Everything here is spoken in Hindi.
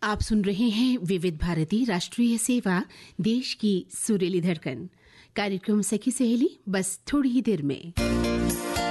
आप सुन रहे हैं विविध भारती राष्ट्रीय सेवा, देश की सुरीली धड़कन। कार्यक्रम सखी सहेली बस थोड़ी ही देर में।